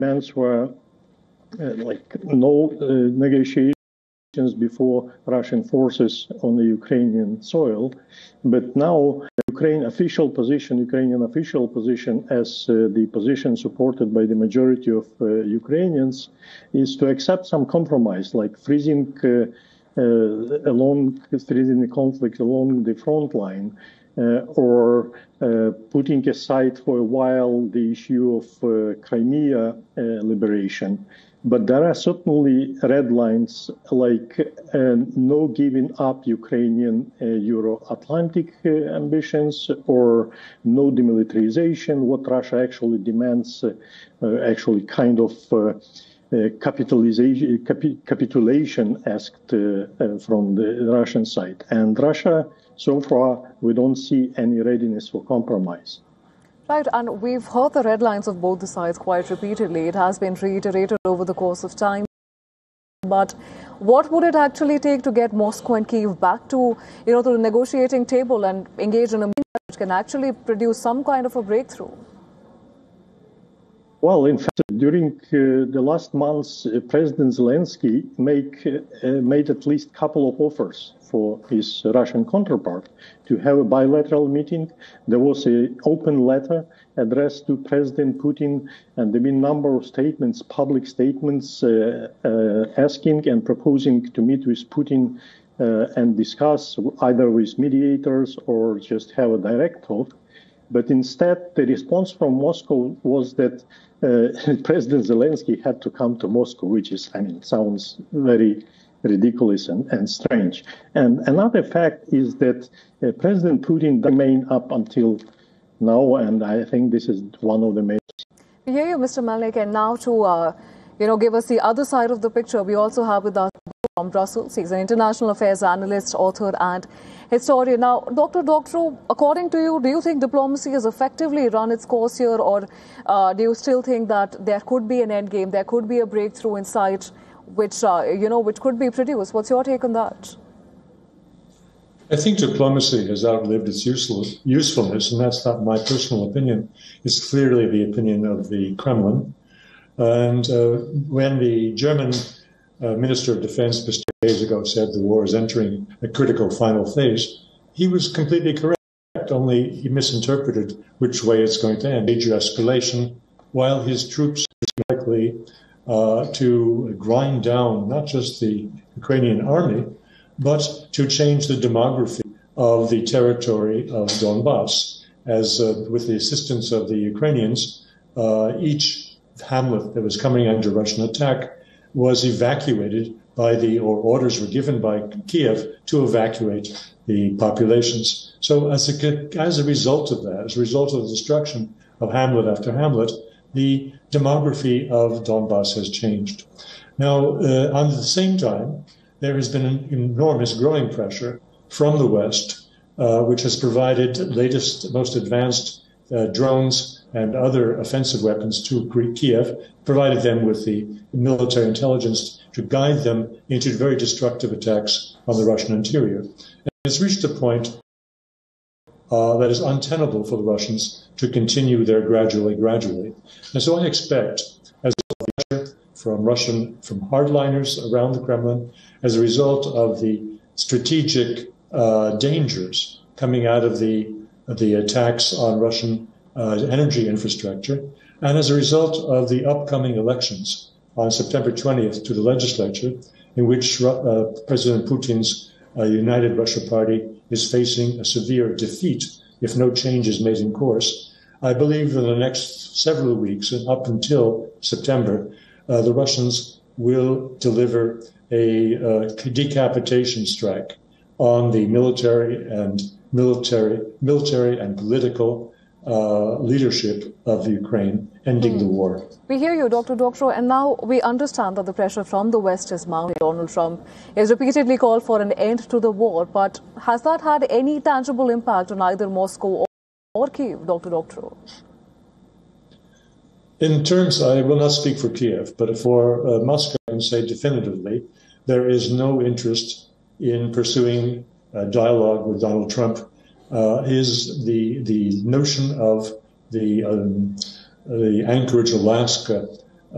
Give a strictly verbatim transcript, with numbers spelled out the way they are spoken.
demands were uh, like no uh, negotiations before Russian forces on the Ukrainian soil, but now Ukraine official position, Ukrainian official position, as uh, the position supported by the majority of uh, Ukrainians, is to accept some compromise, like freezing uh, uh, along, freezing the conflict along the front line, uh, or uh, putting aside for a while the issue of uh, Crimea uh, liberation. But there are certainly red lines, like uh, no giving up Ukrainian uh, Euro-Atlantic uh, ambitions, or no demilitarization. What Russia actually demands, uh, uh, actually kind of uh, uh, capitalization, capi capitulation asked uh, uh, from the Russian side. And Russia, so far, we don't see any readiness for compromise. Right, and we've heard the red lines of both the sides quite repeatedly. It has been reiterated over the course of time. But what would it actually take to get Moscow and Kyiv back to, you know, the negotiating table and engage in a meeting which can actually produce some kind of a breakthrough? Well, in fact, during uh, the last months, uh, President Zelensky make, uh, made at least a couple of offers for his Russian counterpart to have a bilateral meeting. There was an open letter addressed to President Putin, and there have been a number of statements, public statements, uh, uh, asking and proposing to meet with Putin uh, and discuss either with mediators or just have a direct talk. But instead, the response from Moscow was that uh, President Zelensky had to come to Moscow, which is, I mean, sounds very ridiculous and, and strange. And another fact is that uh, President Putin remained up until now, and I think this is one of the main. We hear you, Mister Melnik, and now to uh, you know, give us the other side of the picture, we also have with us from Brussels. He's an international affairs analyst, author, and historian. Now, Doctor Doctorow, according to you, do you think diplomacy has effectively run its course here, or uh, do you still think that there could be an endgame, there could be a breakthrough in sight, which uh, you know, which could be produced? What's your take on that? I think diplomacy has outlived its useless, usefulness, and that's not my personal opinion. It's clearly the opinion of the Kremlin. And uh, when the German uh, Minister of Defense just two days ago said the war is entering a critical final phase, he was completely correct, only he misinterpreted which way it's going to end. Major escalation, while his troops are likely uh, to grind down not just the Ukrainian army, but to change the demography of the territory of Donbass. As uh, with the assistance of the Ukrainians, uh, each hamlet that was coming under Russian attack was evacuated by the, or orders were given by Kiev to evacuate the populations. So as a, as a result of that, as a result of the destruction of hamlet after hamlet, the demography of Donbass has changed. Now, uh, at the same time, there has been an enormous growing pressure from the West, uh, which has provided latest, most advanced uh, drones and other offensive weapons to Kiev, provided them with the military intelligence to guide them into very destructive attacks on the Russian interior. And it's reached a point uh, that is untenable for the Russians to continue there gradually, gradually. And so I expect, as pressure from Russian, from hardliners around the Kremlin, as a result of the strategic uh, dangers coming out of the, the attacks on Russian uh, energy infrastructure, and as a result of the upcoming elections on September twentieth to the legislature, in which uh, President Putin's uh, United Russia Party is facing a severe defeat if no change is made in course. I believe in the next several weeks, and up until September, uh, the Russians will deliver a uh, decapitation strike on the military and military, military and political uh, leadership of Ukraine, ending mm. the war. We hear you, Doctor Doctorow, and now we understand that the pressure from the West is mounting. Donald Trump has repeatedly called for an end to the war, but has that had any tangible impact on either Moscow or, or Kyiv, Doctor Doctorow? In terms, I will not speak for Kiev, but for uh, Moscow, I can say definitively, there is no interest in pursuing a dialogue with Donald Trump. Uh, is the the notion of the um, the Anchorage, Alaska